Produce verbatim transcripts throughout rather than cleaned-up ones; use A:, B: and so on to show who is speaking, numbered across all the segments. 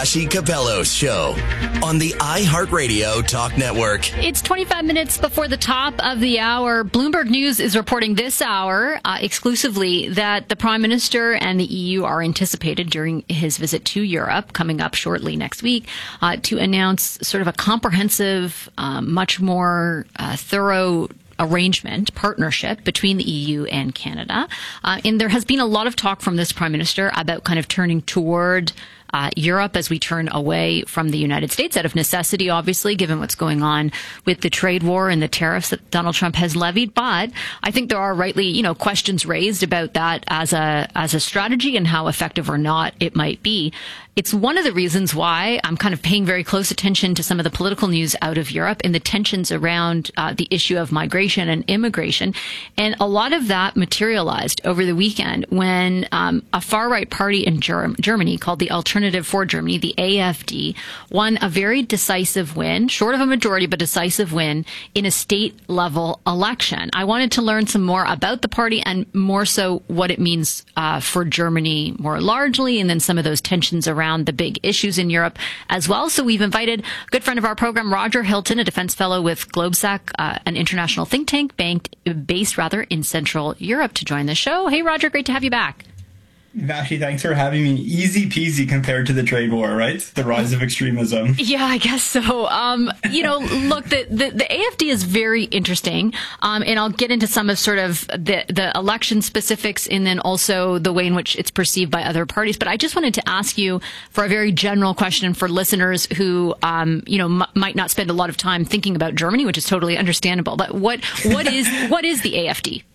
A: Vassy Capello's show on the iHeartRadio Talk Network.
B: It's twenty-five minutes before the top of the hour. Bloomberg News is reporting this hour uh, exclusively that the Prime Minister and the E U are anticipated during his visit to Europe, coming up shortly next week, uh, to announce sort of a comprehensive, um, much more uh, thorough arrangement, partnership between the E U and Canada. Uh, and there has been a lot of talk from this Prime Minister about kind of turning toward Uh, Europe as we turn away from the United States out of necessity, obviously, given what's going on with the trade war and the tariffs that Donald Trump has levied. But I think there are rightly, you know, questions raised about that as a as a strategy and how effective or not it might be. It's one of the reasons why I'm kind of paying very close attention to some of the political news out of Europe and the tensions around uh, the issue of migration and immigration. And a lot of that materialized over the weekend when um, a far-right party in Germ- Germany called the Alternative for Germany, the A F D, won a very decisive win, short of a majority, but decisive win in a state-level election. I wanted to learn some more about the party and more so what it means uh, for Germany more largely, and then some of those tensions around around the big issues in Europe as well. So we've invited a good friend of our program, Roger Hilton, a defense fellow with GlobeSec, uh, an international think tank banked, based rather in Central Europe, to join the show. Hey, Roger, great to have you back.
C: Vashi, thanks for having me. Easy peasy compared to the trade war, right? The rise of extremism.
B: Yeah, I guess so. Um, you know, look, the, the, the A F D is very interesting. Um, and I'll get into some of sort of the, the election specifics and then also the way in which it's perceived by other parties. But I just wanted to ask you for a very general question for listeners who, um, you know, m- might not spend a lot of time thinking about Germany, which is totally understandable. But what, what is, what is the A F D?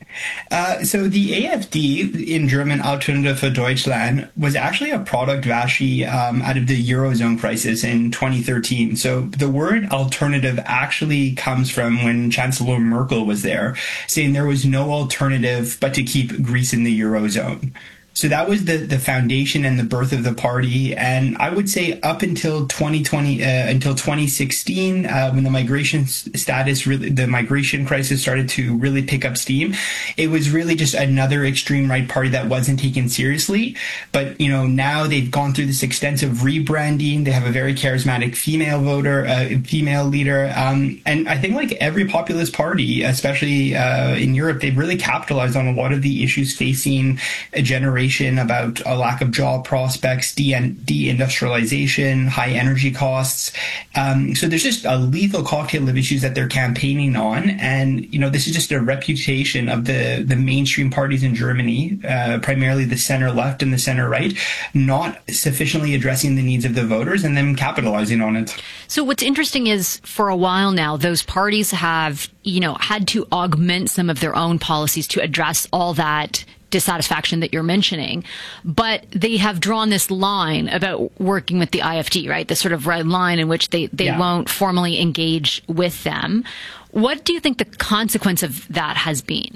C: Uh, so the A F D, in German Alternative für Deutschland, was actually a product, Vashi, um, out of the Eurozone crisis in twenty thirteen. So the word alternative actually comes from when Chancellor Merkel was there, saying there was no alternative but to keep Greece in the Eurozone. So that was the, the foundation and the birth of the party. And I would say up until twenty twenty, uh, until twenty sixteen, uh, when the migration status, really, the migration crisis started to really pick up steam, it was really just another extreme right party that wasn't taken seriously. But, you know, now they've gone through this extensive rebranding. They have a very charismatic female voter, uh, female leader. Um, and I think like every populist party, especially uh, in Europe, they've really capitalized on a lot of the issues facing a generation about a lack of job prospects, de- deindustrialization, high energy costs. Um, so there's just a lethal cocktail of issues that they're campaigning on. And, you know, this is just a reputation of the, the mainstream parties in Germany, uh, primarily the center left and the center right, not sufficiently addressing the needs of the voters and then capitalizing on it.
B: So what's interesting is for a while now, those parties have, you know, had to augment some of their own policies to address all that dissatisfaction that you're mentioning, but they have drawn this line about working with the I F D, right? The sort of red line in which they, they yeah. won't formally engage with them. What do you think the consequence of that has been?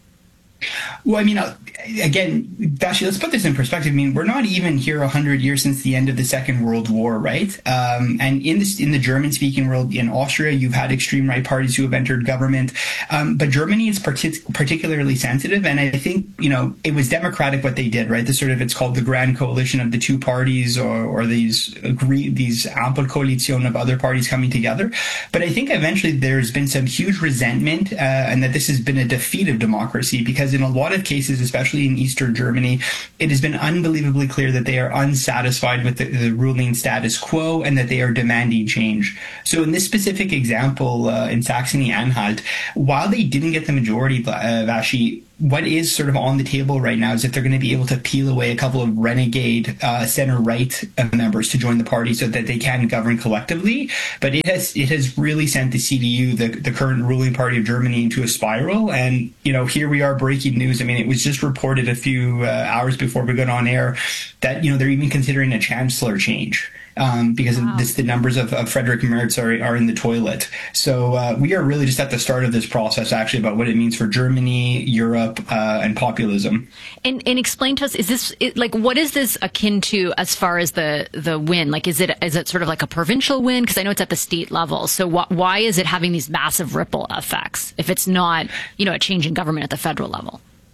C: Well, I mean, uh, again, Vashi, let's put this in perspective. I mean, we're not even here one hundred years since the end of the Second World War, right? Um, and in this, in the German-speaking world, in Austria, you've had extreme right parties who have entered government. Um, but Germany is partic- particularly sensitive, and I think, you know, it was democratic what they did, right? The sort of, it's called the Grand Coalition of the two parties, or, or these agree, these Ampelkoalition of other parties coming together. But I think eventually there's been some huge resentment, uh, and that this has been a defeat of democracy, because in a lot of cases, especially in Eastern Germany, it has been unbelievably clear that they are unsatisfied with the, the ruling status quo and that they are demanding change. So in this specific example, uh, in Saxony-Anhalt, while they didn't get the majority, uh, Vashi, what is sort of on the table right now is that they're going to be able to peel away a couple of renegade uh, center-right members to join the party so that they can govern collectively. But it has it has really sent the C D U, the, the current ruling party of Germany, into a spiral. And, you know, here we are, breaking news. I mean, it was just reported a few uh, hours before we got on air that, you know, they're even considering a chancellor change. Um, because wow. this, the numbers of, of Friedrich Merz are, are in the toilet. So uh, we are really just at the start of this process, actually, about what it means for Germany, Europe, uh, and populism.
B: And, and explain to us, is this it, like what is this akin to as far as the the win? Like, is it is it sort of like a provincial win? Because I know it's at the state level. So wh- why is it having these massive ripple effects if it's not, you know, a change in government at the federal level?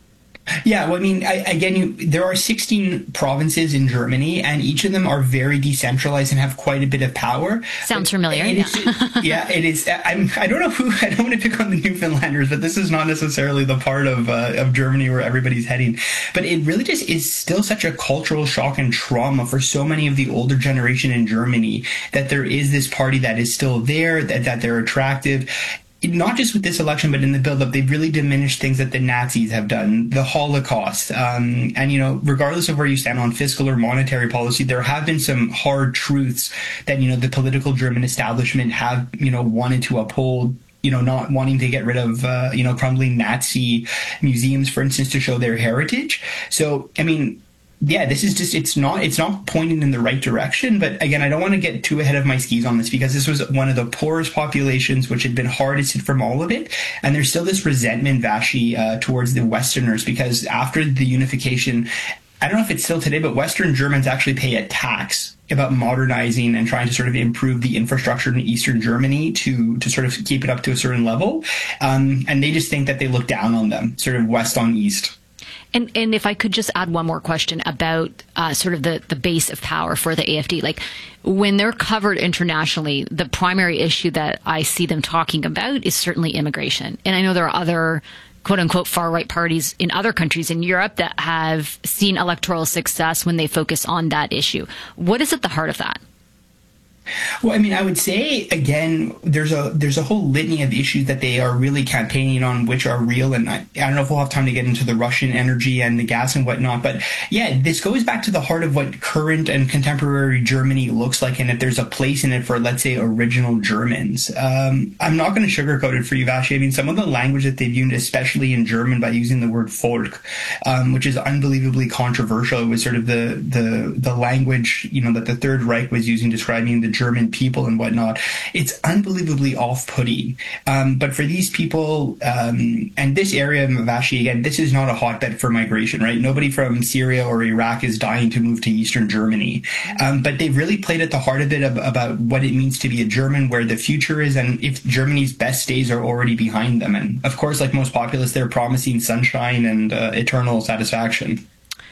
C: Yeah, well, I mean, I, again, you, there are sixteen provinces in Germany, and each of them are very decentralized and have quite a bit of power.
B: Sounds familiar.
C: Yeah,
B: yeah.
C: yeah, it is. I'm, I don't know who. I don't want to pick on the Newfoundlanders, but this is not necessarily the part of uh, of Germany where everybody's heading. But it really just is still such a cultural shock and trauma for so many of the older generation in Germany that there is this party that is still there, that that they're attractive. Not just with this election, but in the build-up, they've really diminished things that the Nazis have done, the Holocaust. Um, and, you know, regardless of where you stand on fiscal or monetary policy, there have been some hard truths that, you know, the political German establishment have, you know, wanted to uphold. You know, not wanting to get rid of, uh, you know, crumbling Nazi museums, for instance, to show their heritage. So, I mean, yeah, this is just, it's not, it's not pointing in the right direction. But again, I don't want to get too ahead of my skis on this because this was one of the poorest populations, which had been hardest hit from all of it. And there's still this resentment, Vashi, uh, towards the Westerners, because after the unification, I don't know if it's still today, but Western Germans actually pay a tax about modernizing and trying to sort of improve the infrastructure in Eastern Germany to, to sort of keep it up to a certain level. Um, and they just think that they look down on them, sort of west on east.
B: And and if I could just add one more question about uh, sort of the, the base of power for the A F D, like when they're covered internationally, the primary issue that I see them talking about is certainly immigration. And I know there are other quote unquote far right parties in other countries in Europe that have seen electoral success when they focus on that issue. What is at the heart of that?
C: Well, I mean, I would say, again, there's a there's a whole litany of issues that they are really campaigning on, which are real. And I, I don't know if we'll have time to get into the Russian energy and the gas and whatnot. But yeah, this goes back to the heart of what current and contemporary Germany looks like. And if there's a place in it for, let's say, original Germans. Um, I'm not going to sugarcoat it for you, Vashi. I mean, some of the language that they've used, especially in German, by using the word Volk, um, which is unbelievably controversial. It was sort of the, the, the language, you know, that the Third Reich was using describing the German people and whatnot. It's unbelievably off-putting. Um, but for these people, um, and this area of Vashi, again, this is not a hotbed for migration, right? Nobody from Syria or Iraq is dying to move to Eastern Germany. Um, but they've really played at the heart of it of, about what it means to be a German, where the future is, and if Germany's best days are already behind them. And of course, like most populists, they're promising sunshine and uh, eternal satisfaction.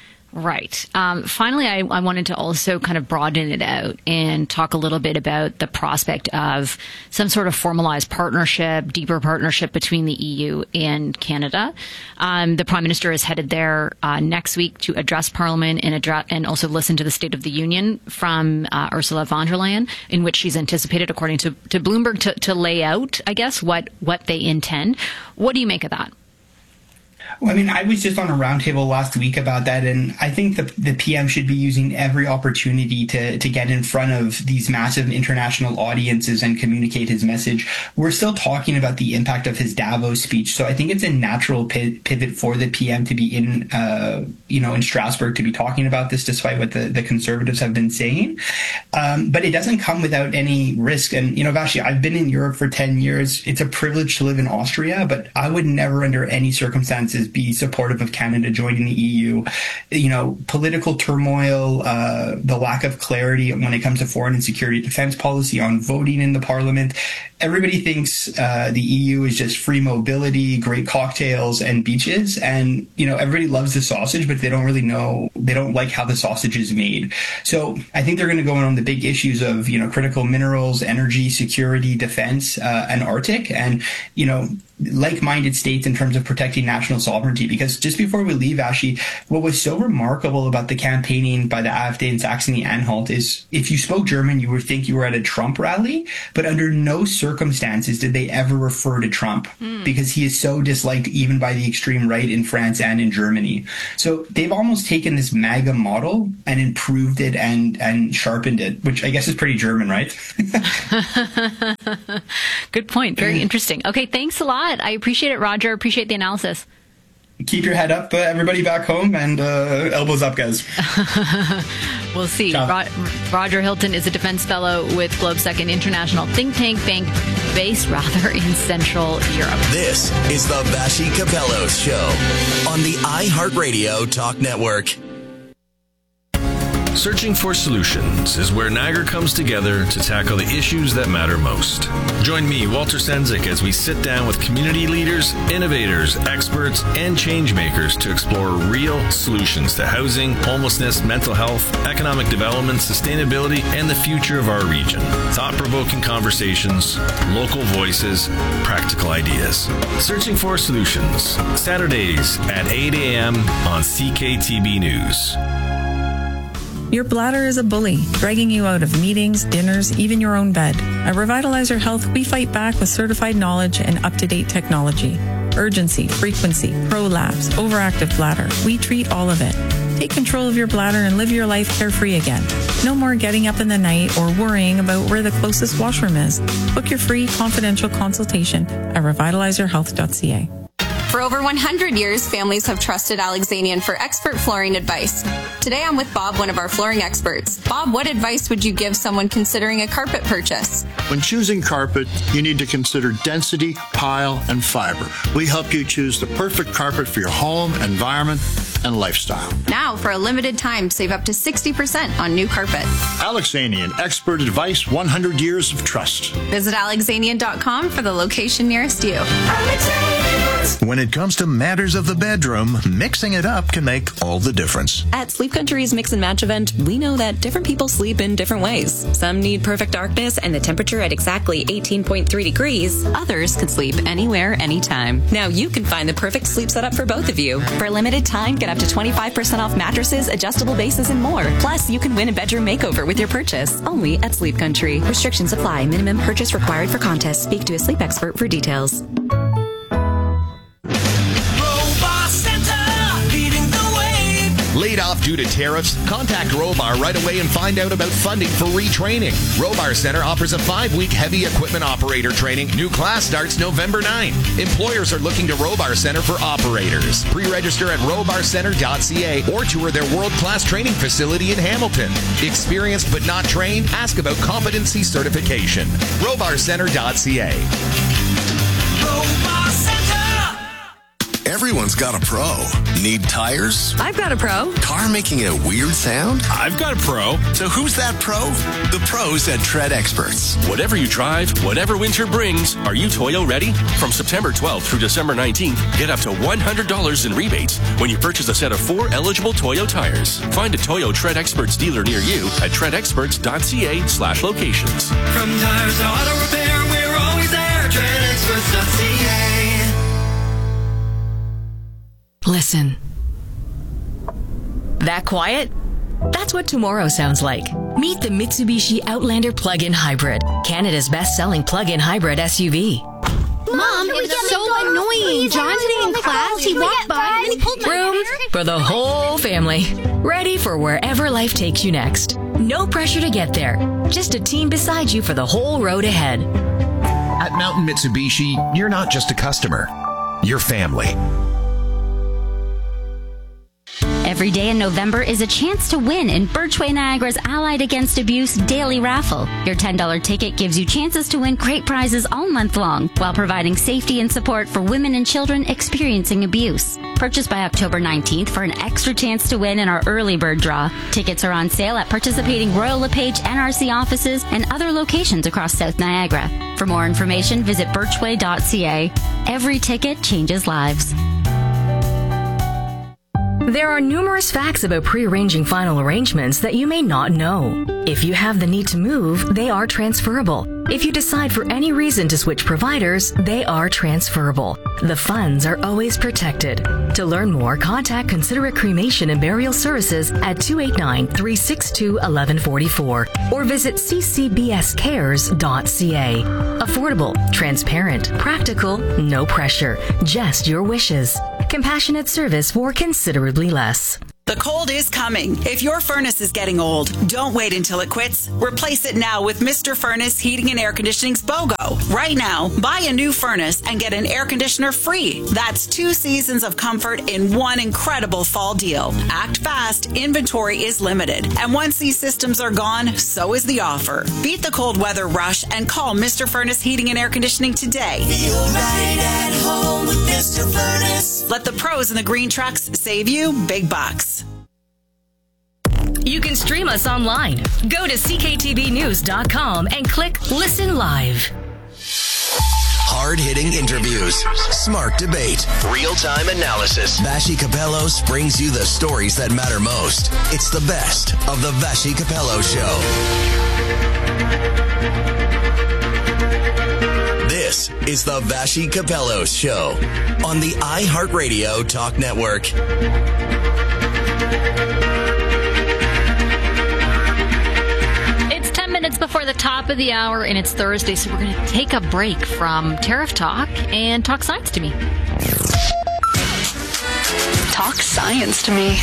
B: Right. Um, finally, I, I wanted to also kind of broaden it out and talk a little bit about the prospect of some sort of formalized partnership, deeper partnership between the E U and Canada. Um, the Prime Minister is headed there uh, next week to address Parliament and address and also listen to the State of the Union from uh, Ursula von der Leyen, in which she's anticipated, according to, to Bloomberg, to, to lay out, I guess, what, what they intend. What do you make of that?
C: Well, I mean, I was just on a roundtable last week about that, and I think the the P M should be using every opportunity to to get in front of these massive international audiences and communicate his message. We're still talking about the impact of his Davos speech, so I think it's a natural pivot for the P M to be in, uh, you know, in Strasbourg to be talking about this, despite what the, the Conservatives have been saying. Um, but it doesn't come without any risk. And, you know, Vashi, I've been in Europe for ten years. It's a privilege to live in Austria, but I would never under any circumstances be supportive of Canada joining the E U. You know, political turmoil, uh, the lack of clarity when it comes to foreign and security defense policy, on voting in the Parliament. Everybody thinks uh, the E U is just free mobility, great cocktails, and beaches. And, you know, everybody loves the sausage, but they don't really know, they don't like how the sausage is made. So I think they're going to go in on the big issues of, you know, critical minerals, energy, security, defense, uh, and Arctic. And, you know, like-minded states in terms of protecting national sovereignty. Because just before we leave, Ashi, what was so remarkable about the campaigning by the AfD in Saxony-Anhalt is if you spoke German, you would think you were at a Trump rally, but under no circumstances did they ever refer to Trump mm. because he is so disliked even by the extreme right in France and in Germany. So they've almost taken this MAGA model and improved it and, and sharpened it, which I guess is pretty German, right?
B: Good point. Very interesting. Okay, thanks a lot. I appreciate it, Roger. Appreciate the analysis.
C: Keep your head up, uh, everybody back home, and uh, elbows up, guys.
B: We'll see. Ro- Roger Hilton is a defense fellow with GlobeSec, an international think tank bank based rather in Central Europe.
A: This is the Vashi Kapelos Show on the iHeartRadio Talk Network.
D: Searching for Solutions is where Niagara comes together to tackle the issues that matter most. Join me, Walter Sendzik, as we sit down with community leaders, innovators, experts, and change makers to explore real solutions to housing, homelessness, mental health, economic development, sustainability, and the future of our region. Thought-provoking conversations, local voices, practical ideas. Searching for Solutions, Saturdays at eight a.m. on C K T B News.
E: Your bladder is a bully, dragging you out of meetings, dinners, even your own bed. At Revitalizer Health, we fight back with certified knowledge and up-to-date technology. Urgency, frequency, prolapse, overactive bladder. We treat all of it. Take control of your bladder and live your life carefree again. No more getting up in the night or worrying about where the closest washroom is. Book your free confidential consultation at revitalizer health dot c a.
F: For over one hundred years, families have trusted Alexanian for expert flooring advice. Today I'm with Bob, one of our flooring experts. Bob, what advice would you give someone considering a carpet purchase?
G: When choosing carpet, you need to consider density, pile, and fiber. We help you choose the perfect carpet for your home, environment, and lifestyle.
F: Now, for a limited time, save up to sixty percent on new carpet.
G: Alexanian, expert advice, one hundred years of trust.
F: Visit alexanian dot com for the location nearest you.
H: When it comes to matters of the bedroom, mixing it up can make all the difference.
I: At Sleep Country's Mix and Match event, we know that different people sleep in different ways. Some need perfect darkness and the temperature at exactly eighteen point three degrees. Others can sleep anywhere, anytime. Now you can find the perfect sleep setup for both of you. For a limited time, get up to twenty-five percent off mattresses, adjustable bases, and more. Plus, you can win a bedroom makeover with your purchase. Only at Sleep Country. Restrictions apply. Minimum purchase required for contest. Speak to a sleep expert for details.
A: Laid off due to tariffs? Contact Robar right away and find out about funding for retraining. Robar Center offers a five-week heavy equipment operator training. New class starts November ninth. Employers are looking to Robar Center for operators. Pre-register at robar center dot c a or tour their world-class training facility in Hamilton. Experienced but not trained? Ask about competency certification. robar center dot c a.
J: Robar Center. Everyone's got a pro. Need tires?
I: I've got a pro.
J: Car making a weird sound?
K: I've got a pro.
J: So who's that pro? The pros at Tread Experts.
K: Whatever you drive, whatever winter brings, are you Toyo ready? From September twelfth through December nineteenth, get up to one hundred dollars in rebates when you purchase a set of four eligible Toyo tires. Find a Toyo Tread Experts dealer near you at tread experts dot c a slash locations.
L: From tires to auto repair, we're always there. tread experts dot c a.
M: Listen. That quiet? That's what tomorrow sounds like. Meet the Mitsubishi Outlander Plug-in Hybrid, Canada's best-selling plug-in hybrid S U V.
N: Mom, it's so annoying. John's sitting in class, he walked by and he pulled my
M: Room
N: hair.
M: for the whole family. Ready for wherever life takes you next. No pressure to get there. Just a team beside you for the whole road ahead.
O: At Mountain Mitsubishi, you're not just a customer. You're family.
P: Every day in November is a chance to win in Birchway Niagara's Allied Against Abuse Daily Raffle. Your ten dollars ticket gives you chances to win great prizes all month long while providing safety and support for women and children experiencing abuse. Purchase by October nineteenth for an extra chance to win in our early bird draw. Tickets are on sale at participating Royal LePage N R C offices and other locations across South Niagara. For more information, visit birchway dot c a. Every ticket changes lives.
M: There are numerous facts about pre-arranging final arrangements that you may not know. If you have the need to move, they are transferable. If you decide for any reason to switch providers, they are transferable. The funds are always protected. To learn more, contact Considerate Cremation and Burial Services at two eight nine, three six two, one one four four or visit c c b s cares dot c a. Affordable, transparent, practical, no pressure, just your wishes. Compassionate service for considerably less.
Q: The cold is coming. If your furnace is getting old, don't wait until it quits. Replace it now with Mister Furnace Heating and Air Conditioning's BOGO. Right now, buy a new furnace and get an air conditioner free. That's two seasons of comfort in one incredible fall deal. Act fast. Inventory is limited. And once these systems are gone, so is the offer. Beat the cold weather rush and call Mister Furnace Heating and Air Conditioning today.
L: Feel right at home with Mister Furnace.
Q: Let the pros in the green trucks save you big bucks.
M: You can stream us online. Go to c k t v news dot com and click Listen Live.
J: Hard-hitting interviews, smart debate, real-time analysis. Vassy Capellos brings you the stories that matter most. It's the best of the Vassy Capello Show. This is the Vassy Capello Show on the iHeartRadio Talk Network.
B: Minutes before the top of the hour, and it's Thursday, so we're going to take a break from Tariff Talk and talk science to me.
R: Talk science to me.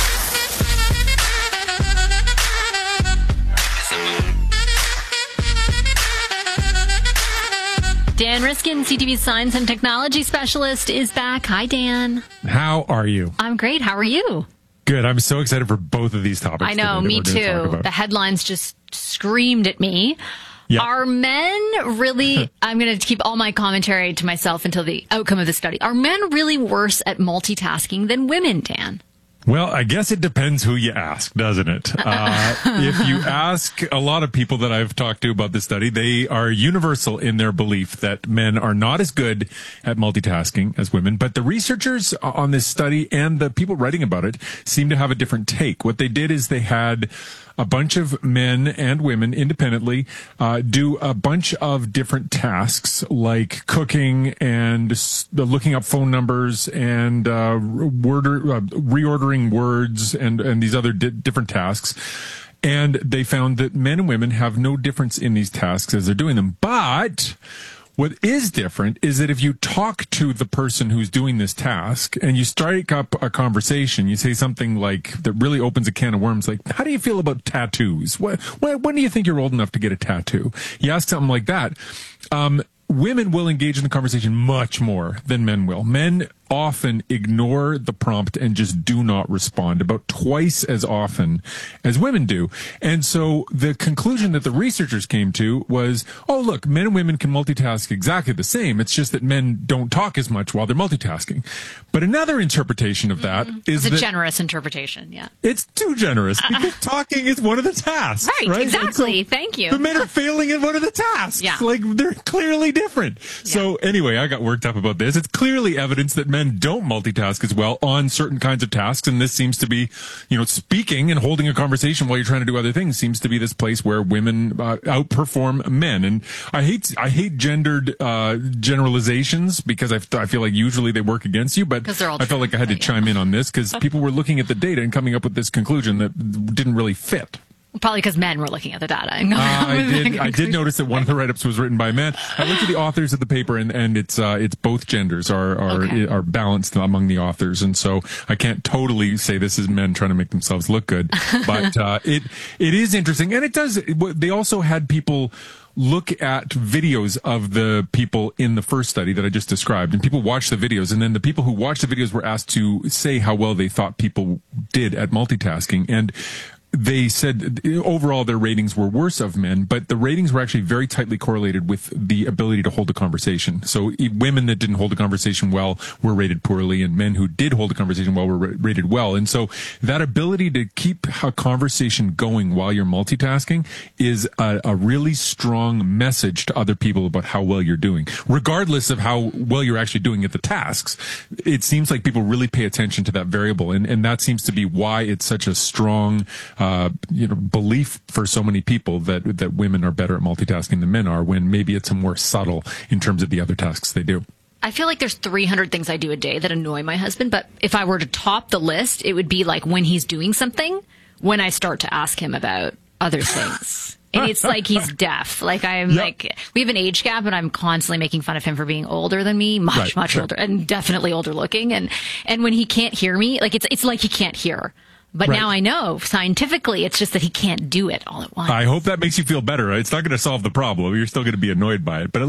B: Dan Riskin, C T V science and technology specialist, is back. Hi, Dan.
S: How are you?
B: I'm great. How are you?
S: Good. I'm so excited for both of these topics.
B: I know, me too. The headlines just screamed at me. Yep. Are men really, I'm going to keep all my commentary to myself until the outcome of the study. Are men really worse at multitasking than women, Dan?
S: Well, I guess it depends who you ask, doesn't it? Uh, if you ask a lot of people that I've talked to about this study, they are universal in their belief that men are not as good at multitasking as women. But the researchers on this study and the people writing about it seem to have a different take. What they did is they had a bunch of men and women independently uh, do a bunch of different tasks like cooking and s- looking up phone numbers and uh, word uh, reordering words and, and these other di- different tasks. And they found that men and women have no difference in these tasks as they're doing them. But what is different is that if you talk to the person who's doing this task and you strike up a conversation, you say something like that really opens a can of worms, like, how do you feel about tattoos? What, when, when do you think you're old enough to get a tattoo? You ask something like that. Um, women will engage in the conversation much more than men will. Men often ignore the prompt and just do not respond, about twice as often as women do. And so the conclusion that the researchers came to was, oh, look, men and women can multitask exactly the same. It's just that men don't talk as much while they're multitasking. But another interpretation of that mm-hmm. is
B: it's a
S: that
B: generous interpretation, yeah.
S: It's too generous because talking is one of the tasks.
B: Right,
S: right?
B: exactly.
S: So
B: Thank you.
S: The men are failing at one of the tasks.
B: Yeah.
S: Like, they're clearly different. Yeah. So anyway, I got worked up about this. It's clearly evidence that men don't multitask as well on certain kinds of tasks, and this seems to be, you know, speaking and holding a conversation while you're trying to do other things seems to be this place where women uh, outperform men. And I hate I hate gendered uh, generalizations because I, I feel like usually they work against you, but
B: they're all
S: I felt like I had to chime in on this because people were looking at the data and coming up with this conclusion that didn't really fit.
B: Probably because men were looking at the data.
S: uh, I did. I did notice that one of the write-ups was written by men. I looked at the authors of the paper, and, and it's uh, it's both genders are are
B: Okay.
S: are balanced among the authors, and so I can't totally say this is men trying to make themselves look good, but uh, it it is interesting, and it does. They also had people look at videos of the people in the first study that I just described, and people watched the videos, and then the people who watched the videos were asked to say how well they thought people did at multitasking, and they said overall their ratings were worse of men, but the ratings were actually very tightly correlated with the ability to hold a conversation. So women that didn't hold a conversation well were rated poorly, and men who did hold a conversation well were rated well. And so that ability to keep a conversation going while you're multitasking is a, a really strong message to other people about how well you're doing, regardless of how well you're actually doing at the tasks. It seems like people really pay attention to that variable, and, and that seems to be why it's such a strong Uh, you know, belief for so many people that that women are better at multitasking than men are, when maybe it's a more subtle in terms of the other tasks they do.
B: I feel like there's three hundred things I do a day that annoy my husband, but if I were to top the list, it would be like when he's doing something, when I start to ask him about other things. And it's like he's deaf. Like I'm yep. like, we have an age gap, and I'm constantly making fun of him for being older than me, much,
S: right,
B: much
S: sure.
B: older, and definitely older looking. And, and when he can't hear me, like it's, it's like he can't hear. But right. now I know scientifically it's just that he can't do it all at once.
S: I hope that makes you feel better. It's not going to solve the problem. You're still going to be annoyed by it. But